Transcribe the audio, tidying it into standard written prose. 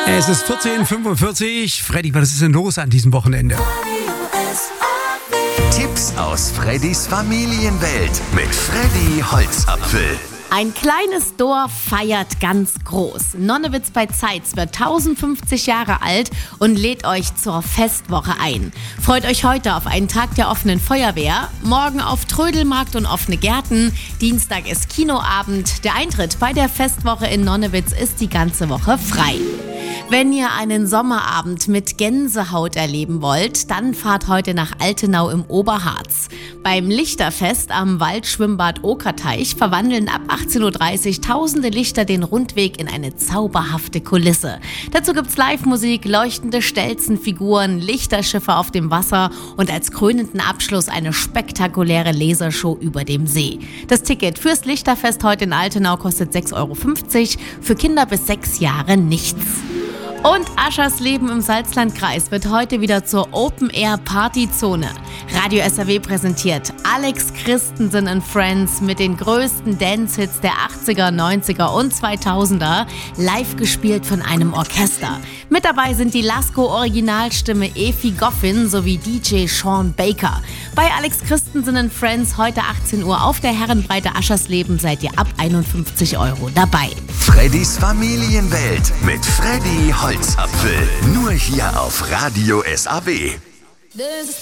Es ist 14:45. Freddy, was ist denn los an diesem Wochenende? Tipps aus Freddys Familienwelt mit Freddy Holzapfel. Ein kleines Dorf feiert ganz groß. Nonnewitz bei Zeitz wird 1050 Jahre alt und lädt euch zur Festwoche ein. Freut euch heute auf einen Tag der offenen Feuerwehr, morgen auf Trödelmarkt und offene Gärten, Dienstag ist Kinoabend. Der Eintritt bei der Festwoche in Nonnewitz ist die ganze Woche frei. Wenn ihr einen Sommerabend mit Gänsehaut erleben wollt, dann fahrt heute nach Altenau im Oberharz. Beim Lichterfest am Waldschwimmbad Okerteich verwandeln ab 18:30 Uhr tausende Lichter den Rundweg in eine zauberhafte Kulisse. Dazu gibt's Live-Musik, leuchtende Stelzenfiguren, Lichterschiffe auf dem Wasser und als krönenden Abschluss eine spektakuläre Lasershow über dem See. Das Ticket fürs Lichterfest heute in Altenau kostet 6,50 €, für Kinder bis 6 Jahre nichts. Und Aschersleben im Salzlandkreis wird heute wieder zur Open-Air-Partyzone. Radio SAW präsentiert Alex Christensen and Friends mit den größten Dance-Hits der 80er, 90er und 2000er, live gespielt von einem Orchester. Mit dabei sind die Lasko-Originalstimme Efi Goffin sowie DJ Sean Baker. Bei Alex Christensen and Friends heute 18 Uhr auf der Herrenbreite Aschersleben seid ihr ab 51 € dabei. Freddys Familienwelt mit Freddy Holzapfel. Nur hier auf Radio SAW.